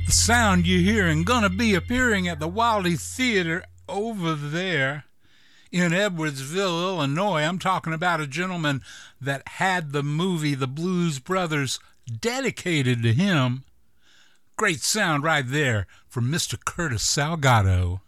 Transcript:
The sound you're hearing gonna be appearing at the Wildey Theater over there in Edwardsville, Illinois. I'm talking about a gentleman that had the movie The Blues Brothers dedicated to him. Great sound right there from Mr. Curtis Salgado.